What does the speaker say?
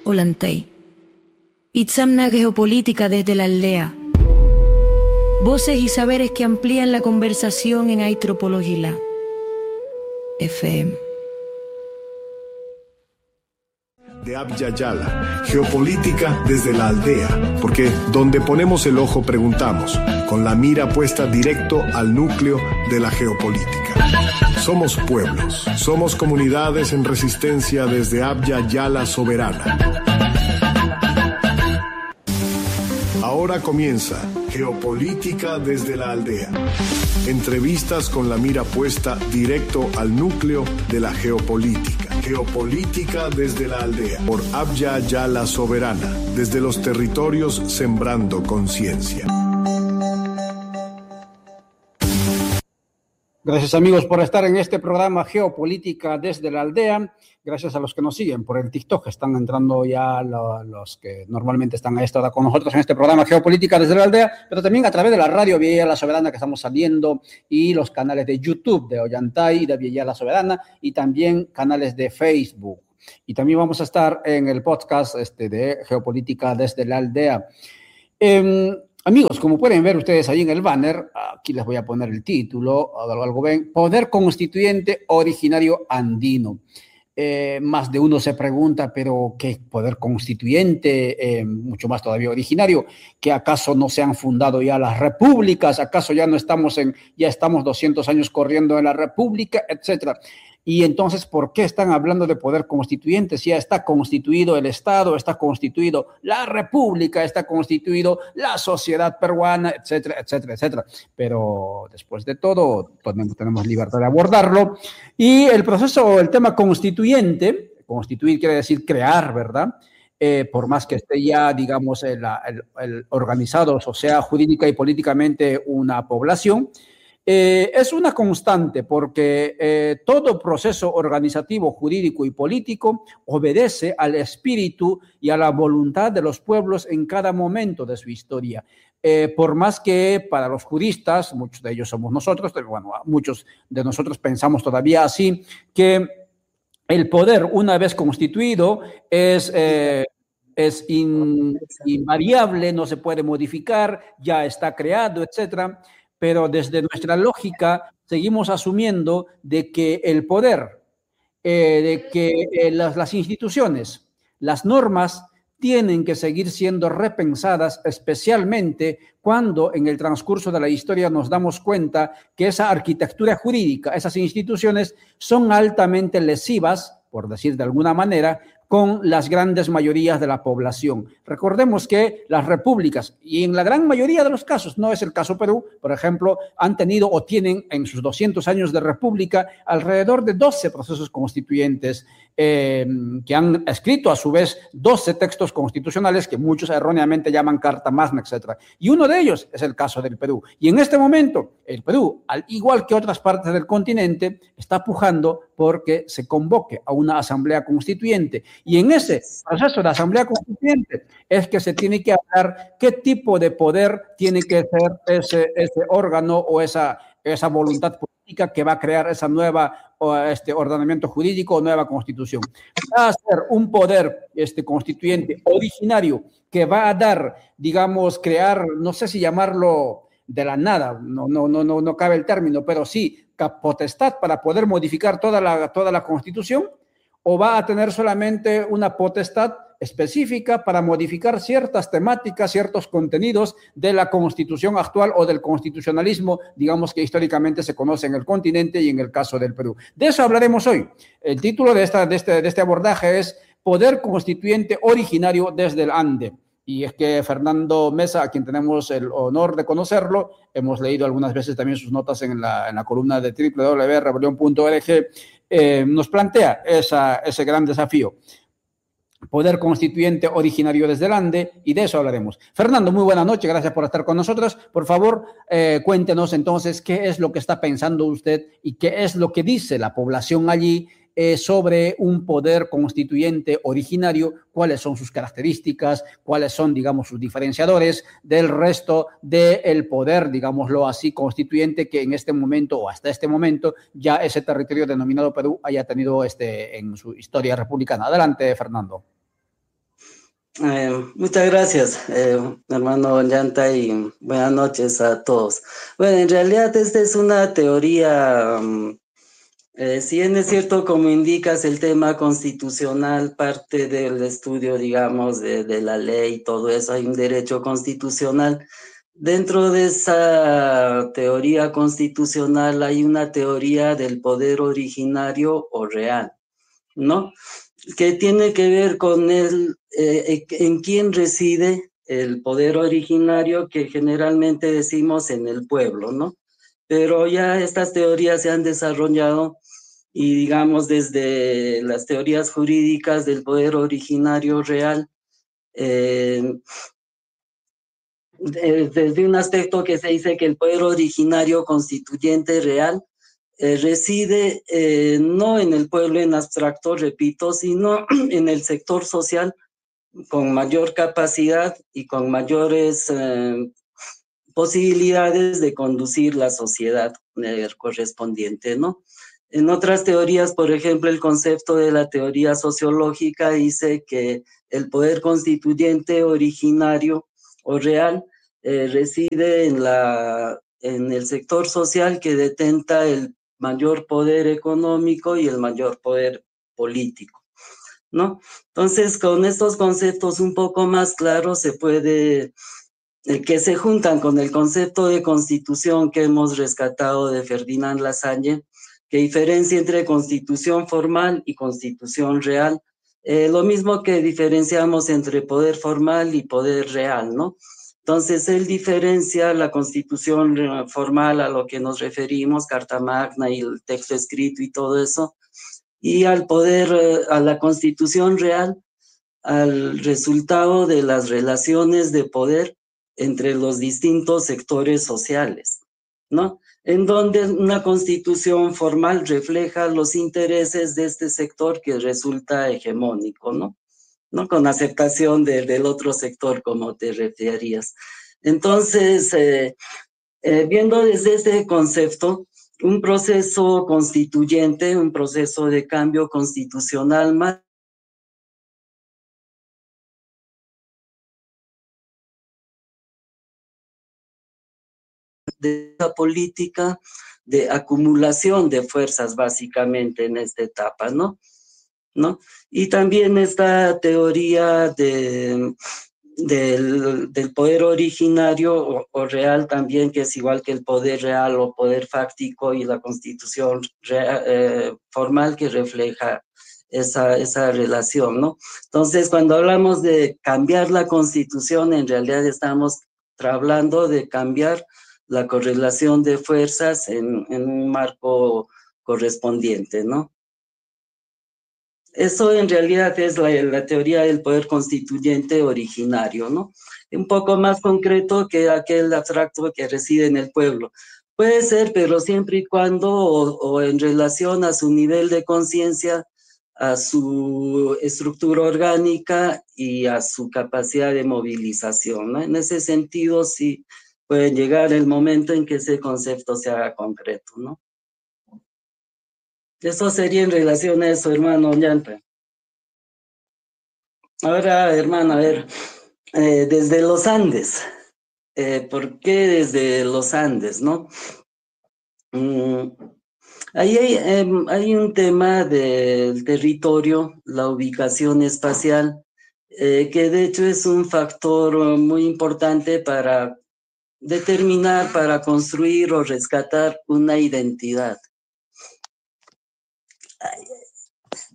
Olantay. Itzamna Geopolítica desde la aldea. Voces y saberes que amplían la conversación en Aitropologila. FM. De Abya Yala, geopolítica desde la aldea, porque donde ponemos el ojo preguntamos, con la mira puesta directo al núcleo de la geopolítica. Somos pueblos, somos comunidades en resistencia desde Abya Yala soberana. Ahora comienza Geopolítica desde la aldea. Entrevistas con la mira puesta directo al núcleo de la geopolítica. Geopolítica desde la aldea. Por Abya Yala soberana. Desde los territorios sembrando conciencia. Gracias amigos por estar en este programa Geopolítica desde la aldea. Gracias a los que nos siguen por el TikTok. Están entrando ya los que normalmente están a esta hora con nosotros en este programa Geopolítica desde la aldea, pero también a través de la radio Abya Yala Soberana que estamos saliendo y los canales de YouTube de Ollantay y de Abya Yala Soberana y también canales de Facebook. Y también vamos a estar en el podcast de Geopolítica desde la aldea. Amigos, como pueden ver ustedes ahí en el banner, aquí les voy a poner el título, algo ven, Poder Constituyente Originario Andino. Más de uno se pregunta, pero ¿qué poder constituyente? Mucho más todavía originario, ¿que acaso no se han fundado ya las repúblicas? ¿Acaso ya no estamos ya estamos 200 años corriendo en la república, etcétera? Y entonces, ¿por qué están hablando de poder constituyente? Si ya está constituido el Estado, está constituido la República, está constituido la sociedad peruana, etcétera, etcétera, etcétera. Pero después de todo, tenemos libertad de abordarlo. Y el proceso, el tema constituyente, constituir quiere decir crear, ¿verdad? Por más que esté ya, digamos, el organizado, o sea, jurídica y políticamente una población, es una constante porque todo proceso organizativo, jurídico y político obedece al espíritu y a la voluntad de los pueblos en cada momento de su historia. Por más que para los juristas, muchos de ellos somos nosotros, bueno, muchos de nosotros pensamos todavía así, que el poder una vez constituido es invariable, no se puede modificar, ya está creado, etcétera. Pero desde nuestra lógica seguimos asumiendo de que el poder, de que las instituciones, las normas tienen que seguir siendo repensadas, especialmente cuando en el transcurso de la historia nos damos cuenta que esa arquitectura jurídica, esas instituciones son altamente lesivas, por decir de alguna manera, con las grandes mayorías de la población. Recordemos que las repúblicas, y en la gran mayoría de los casos, no es el caso Perú, por ejemplo, han tenido o tienen en sus 200 años de república alrededor de 12 procesos constituyentes que han escrito a su vez 12 textos constitucionales que muchos erróneamente llaman Carta Magna, etc. Y uno de ellos es el caso del Perú. Y en este momento, el Perú, al igual que otras partes del continente, está pujando porque se convoque a una asamblea constituyente. Y en ese proceso de asamblea constituyente es que se tiene que hablar qué tipo de poder tiene que ser ese órgano o esa voluntad política que va a crear esa nueva ordenamiento jurídico o nueva constitución. Va a ser un poder constituyente originario que va a dar, digamos, crear, no sé si llamarlo de la nada, no cabe el término, pero sí potestad para poder modificar toda la constitución, o va a tener solamente una potestad específica para modificar ciertas temáticas, ciertos contenidos de la constitución actual o del constitucionalismo, digamos, que históricamente se conoce en el continente y en el caso del Perú. De eso hablaremos hoy. El título de este abordaje es Poder Constituyente Originario desde el Ande. Y es que Fernando Mesa, a quien tenemos el honor de conocerlo, hemos leído algunas veces también sus notas en la columna de www.rebelion.org, nos plantea ese gran desafío. Poder Constituyente Originario desde el Ande, y de eso hablaremos. Fernando, muy buena noche, gracias por estar con nosotros. Por favor, cuéntenos entonces qué es lo que está pensando usted y qué es lo que dice la población allí sobre un poder constituyente originario, cuáles son sus características, cuáles son, digamos, sus diferenciadores del resto del poder, digámoslo así, constituyente que en este momento o hasta este momento ya ese territorio denominado Perú haya tenido en su historia republicana. Adelante, Fernando. Muchas gracias, hermano Llanta, y buenas noches a todos. Bueno, en realidad esta es una teoría, si bien es cierto, como indicas, el tema constitucional parte del estudio, digamos, de la ley y todo eso, hay un derecho constitucional. Dentro de esa teoría constitucional hay una teoría del poder originario o real, ¿no? Que tiene que ver con en quién reside el poder originario, que generalmente decimos en el pueblo, ¿no? Pero ya estas teorías se han desarrollado y, digamos, desde las teorías jurídicas del poder originario real, desde un aspecto que se dice que el poder originario constituyente real reside no en el pueblo en abstracto, repito, sino en el sector social con mayor capacidad y con mayores posibilidades de conducir la sociedad correspondiente, ¿no? En otras teorías, por ejemplo, el concepto de la teoría sociológica dice que el poder constituyente originario o real reside en el sector social que detenta el mayor poder económico y el mayor poder político, ¿no? Entonces, con estos conceptos un poco más claros se puede, que se juntan con el concepto de constitución que hemos rescatado de Ferdinand Lassalle, que diferencia entre constitución formal y constitución real, lo mismo que diferenciamos entre poder formal y poder real, ¿no? Entonces, él diferencia la constitución formal, a lo que nos referimos, Carta Magna y el texto escrito y todo eso, y al poder, a la constitución real, al resultado de las relaciones de poder entre los distintos sectores sociales, ¿no? En donde una constitución formal refleja los intereses de este sector que resulta hegemónico, ¿no? ¿No? Con aceptación del otro sector, como te referías. Entonces, viendo desde este concepto, un proceso constituyente, un proceso de cambio constitucional más de la política de acumulación de fuerzas básicamente en esta etapa, ¿no? Y también esta teoría del poder originario o real también, que es igual que el poder real o poder fáctico, y la constitución formal que refleja esa relación, ¿no? Entonces, cuando hablamos de cambiar la constitución, en realidad estamos hablando de cambiar la correlación de fuerzas en un marco correspondiente, ¿no? Eso en realidad es la teoría del poder constituyente originario, ¿no? Un poco más concreto que aquel abstracto que reside en el pueblo. Puede ser, pero siempre y cuando, o en relación a su nivel de conciencia, a su estructura orgánica y a su capacidad de movilización, ¿no? En ese sentido, sí puede llegar el momento en que ese concepto se haga concreto, ¿no? Eso sería en relación a eso, hermano Llanta. Ahora, hermano, a ver, desde los Andes, ¿por qué desde los Andes, no? Ahí hay un tema del territorio, la ubicación espacial, que de hecho es un factor muy importante para determinar, para construir o rescatar una identidad.